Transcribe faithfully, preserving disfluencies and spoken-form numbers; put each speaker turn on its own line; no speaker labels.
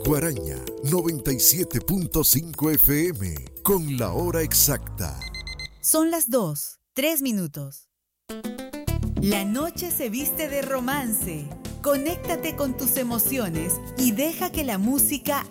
Guaraña noventa y siete punto cinco F M con la hora exacta.
Son las dos, tres minutos. La noche se viste de romance. Conéctate con tus emociones y deja que la música